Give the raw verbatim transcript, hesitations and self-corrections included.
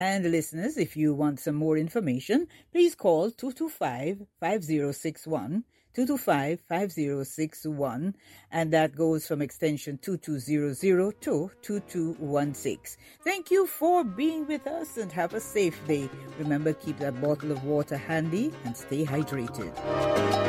And listeners, if you want some more information, please call two two five, five zero six one, two two five, five zero six one, and that goes from extension two two zero zero to two two one six. Thank you for being with us and have a safe day. Remember, keep that bottle of water handy and stay hydrated.